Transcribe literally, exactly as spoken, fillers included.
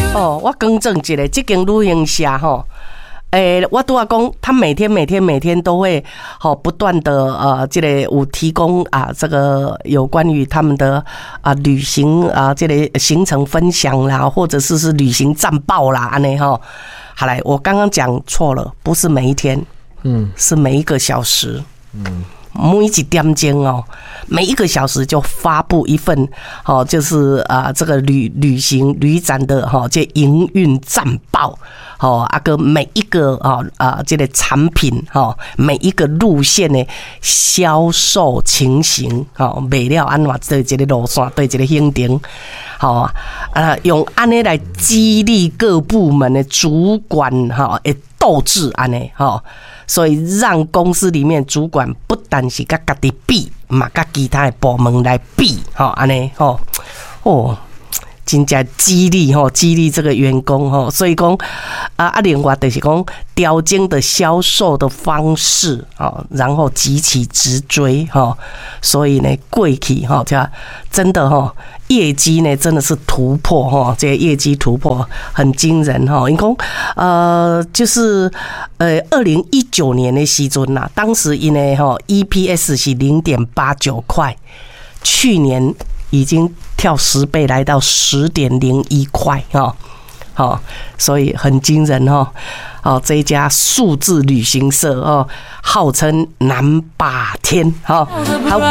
哦，我更正一下，这间旅行社吼。诶、欸，我拄仔讲，他每天每天每天都会好不断的呃，这个有提供啊，这个有关于他们的啊旅行啊，这个行程分享啦，或者是是旅行战报啦，安尼哈。好来，我刚刚讲错了，不是每一天，嗯，是每一个小时，嗯。每一点钟哦，每一个小时就发布一份，哦，就是啊，这个旅旅行旅展的哈，这营运战报，哦，啊个每一个啊啊这个产品哈，每一个路线的销售情形，哦，卖了安怎对这个路线对这个行程，好啊，用安尼来激励各部门的主管哈，诶斗志安尼哈。所以让公司里面主管不但是跟自己比，嘛跟其他的部门来比，吼，安尼吼，哦，真正激励吼，激励这个员工吼，所以讲啊啊，另外就是讲调整的销售的方式哦，然后急起直追哈，所以呢，过去哈，这真的哈。业绩呢，真的是突破哈，这个业绩突破很惊人哈。因讲呃，就是呃，二零一九年的时阵呐，当时因为哈 E P S 是零点八九块，去年已经跳十倍来到十点零一块哈。好，所以很惊人哈。哦，这一家数字旅行社哦，号称南霸天哈。好。